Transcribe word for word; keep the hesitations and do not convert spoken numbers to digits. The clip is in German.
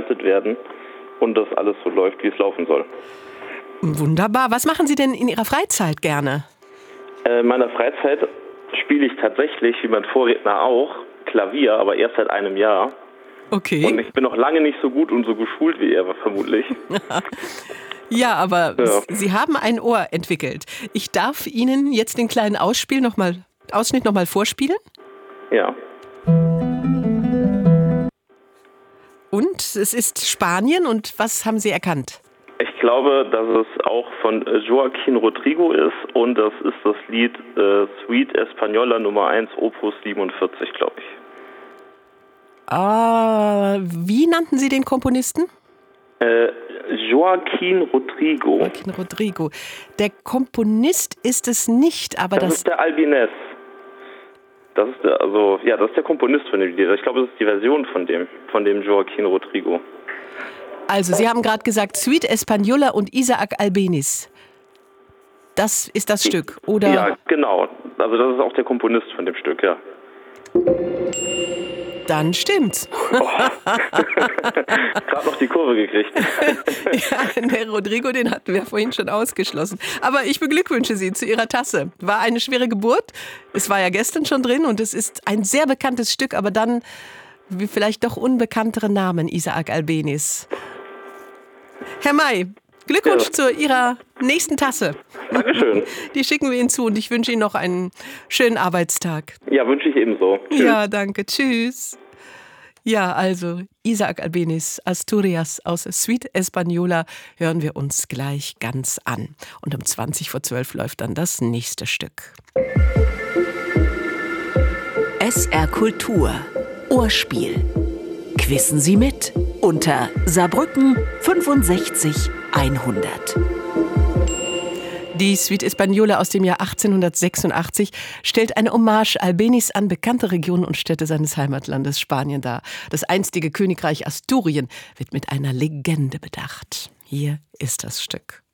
gestaltet werden und dass alles so läuft, wie es laufen soll. Wunderbar. Was machen Sie denn in Ihrer Freizeit gerne? Äh, in meiner Freizeit spiele ich tatsächlich, wie mein Vorredner auch, Klavier, aber erst seit einem Jahr. Okay. Und ich bin noch lange nicht so gut und so geschult wie er, vermutlich. Ja, aber Ja. Sie haben ein Ohr entwickelt. Ich darf Ihnen jetzt den kleinen Ausspiel noch mal, Ausschnitt nochmal vorspielen. Ja. Und es ist Spanien. Und was haben Sie erkannt? Ich glaube, dass es auch von Joaquín Rodrigo ist und das ist das Lied äh, Suite Española Nummer eins, Opus siebenundvierzig, glaube ich. Ah, wie nannten Sie den Komponisten? Äh, Joaquín Rodrigo. Joaquín Rodrigo. Der Komponist ist es nicht, aber Das das... ist der Albinés. Das ist der, also, ja, das ist der Komponist von dem Lied. Ich glaube, das ist die Version von dem, von dem Joaquín Rodrigo. Also, Sie haben gerade gesagt, Suite Española und Isaac Albéniz. Das ist das Stück, oder? Ja, genau. Also das ist auch der Komponist von dem Stück, ja. Dann stimmt's. Gerade noch die Kurve gekriegt. Ja, der Rodrigo, den hatten wir vorhin schon ausgeschlossen. Aber ich beglückwünsche Sie zu Ihrer Tasse. War eine schwere Geburt. Es war ja gestern schon drin und es ist ein sehr bekanntes Stück, aber dann wie vielleicht doch unbekanntere Namen, Isaac Albéniz. Herr May, Glückwunsch Ja. zu Ihrer nächsten Tasse. Dankeschön. Die schicken wir Ihnen zu und ich wünsche Ihnen noch einen schönen Arbeitstag. Ja, wünsche ich ebenso. Tschüss. Ja, danke. Tschüss. Ja, also Isaac Albéniz, Asturias aus Suite Española hören wir uns gleich ganz an. Und um zwanzig vor zwölf läuft dann das nächste Stück. S R Kultur. Ohrspiel. Quissen Sie mit unter Saarbrücken fünfundsechzig hundert. Die Suite Española aus dem Jahr achtzehnhundertsechsundachtzig stellt eine Hommage Albéniz an bekannte Regionen und Städte seines Heimatlandes Spanien dar. Das einstige Königreich Asturien wird mit einer Legende bedacht. Hier ist das Stück.